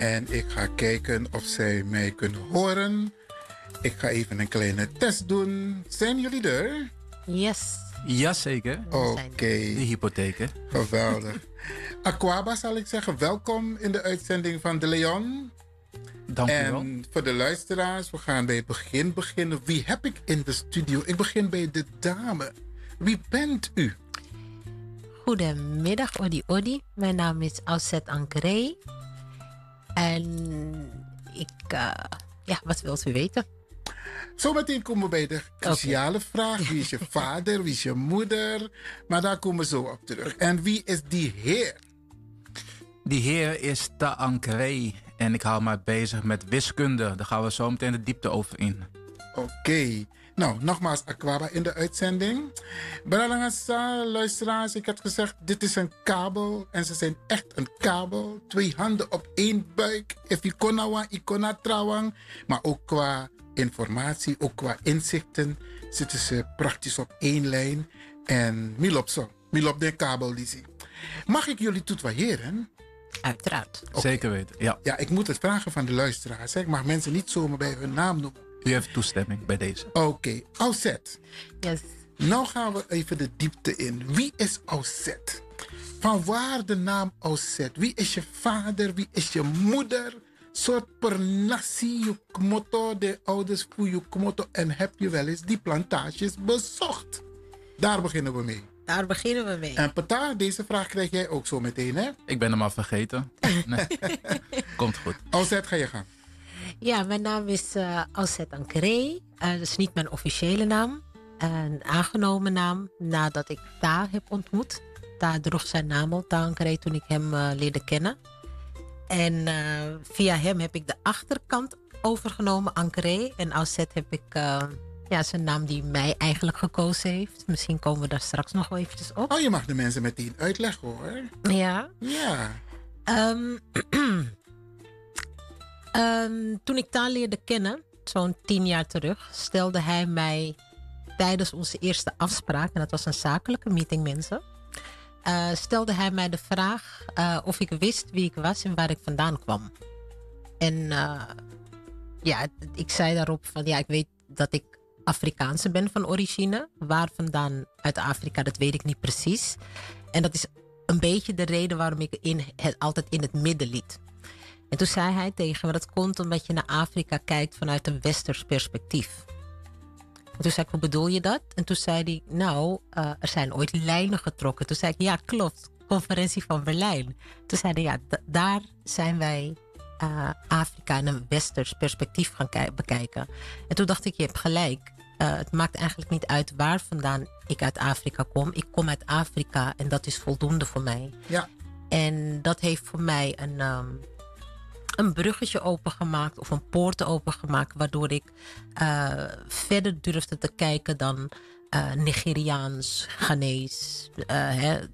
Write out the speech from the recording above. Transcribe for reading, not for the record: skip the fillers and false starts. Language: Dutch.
En ik ga kijken of zij mij kunnen horen. Ik ga even een kleine test doen. Zijn jullie er? Yes. Jazeker. Oké. De hypotheken. Geweldig. Aquaba zal ik zeggen, welkom in de uitzending van De Leon. Dank u wel. En voor de luisteraars, we gaan bij het begin beginnen. Wie heb ik in de studio? Ik begin bij de dame. Wie bent u? Goedemiddag, Odi Odi. Mijn naam is Auset Ankré. En wat wilt u weten? Zometeen komen we bij de cruciale vraag. Wie is je vader? Wie is je moeder? Maar daar komen we zo op terug. En wie is die heer? Die heer is Ta Ankré. En ik hou me bezig met wiskunde. Daar gaan we zo meteen de diepte over in. Oké. Nou, nogmaals Aquaba in de uitzending. Bralangasa, luisteraars, ik had gezegd, dit is een kabel. En ze zijn echt een kabel. 2 handen op 1 buik. If je konawa, ikona trawang. Maar ook qua informatie, ook qua inzichten, zitten ze praktisch op 1 lijn. En milop de kabel die zie. Mag ik jullie toetwaheren? Uiteraard. Okay. Zeker weten, ja. Ja, ik moet het vragen van de luisteraars. Hè. Ik mag mensen niet zomaar bij hun naam noemen. U heeft toestemming bij deze. Oké, Auset. Yes. Nou gaan we even de diepte in. Wie is Auset? Van waar de naam Auset? Wie is je vader? Wie is je moeder? Soort per nasi, je kmoto, de ouders voor je kmoto. En heb je wel eens die plantages bezocht? Daar beginnen we mee. Daar beginnen we mee. En Pata, deze vraag krijg jij ook zo meteen, hè? Ik ben hem al vergeten. Nee. Komt goed. Auset, ga je gaan. Ja, mijn naam is Auset Ankré. Dat is niet mijn officiële naam. Een aangenomen naam nadat ik Ta heb ontmoet. Ta droeg zijn naam al, Ta Ankré, toen ik hem leerde kennen. En via hem heb ik de achterkant overgenomen, Ankré. En Auset heb ik zijn naam die mij eigenlijk gekozen heeft. Misschien komen we daar straks nog wel eventjes op. Oh, je mag de mensen meteen uitleggen, hoor. Ja. Ja. Toen ik Ta leerde kennen, zo'n 10 jaar terug, stelde hij mij tijdens onze eerste afspraak, en dat was een zakelijke meeting, mensen, stelde hij mij de vraag of ik wist wie ik was en waar ik vandaan kwam. En ik zei daarop van ik weet dat ik Afrikaanse ben van origine. Waar vandaan uit Afrika, dat weet ik niet precies. En dat is een beetje de reden waarom ik altijd in het midden liet. En toen zei hij tegen me, dat komt omdat je naar Afrika kijkt vanuit een westers perspectief. En toen zei ik, hoe bedoel je dat? En toen zei hij, er zijn ooit lijnen getrokken. Toen zei ik, ja, klopt, conferentie van Berlijn. Toen zei hij, daar zijn wij Afrika in een westers perspectief gaan bekijken. En toen dacht ik, je hebt gelijk. Het maakt eigenlijk niet uit waar vandaan ik uit Afrika kom. Ik kom uit Afrika en dat is voldoende voor mij. Ja. En dat heeft voor mij een bruggetje opengemaakt of een poort opengemaakt, waardoor ik verder durfde te kijken dan Nigeriaans, Ghanese,